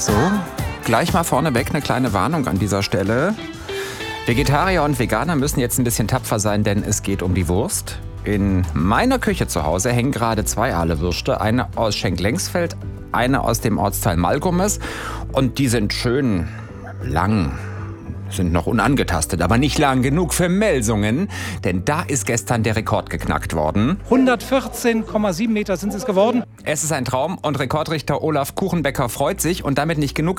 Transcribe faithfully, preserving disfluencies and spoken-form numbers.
So, gleich mal vorneweg eine kleine Warnung an dieser Stelle. Vegetarier und Veganer müssen jetzt ein bisschen tapfer sein, denn es geht um die Wurst. In meiner Küche zu Hause hängen gerade zwei Ahle-Würste, eine aus Schenk-Lengsfeld, eine aus dem Ortsteil Malgommes. Und die sind schön lang, sind noch unangetastet, aber nicht lang genug für Melsungen. Denn da ist gestern der Rekord geknackt worden. hundertvierzehn Komma sieben Meter sind es geworden. Es ist ein Traum und Rekordrichter Olaf Kuchenbecker freut sich. Und damit nicht genug,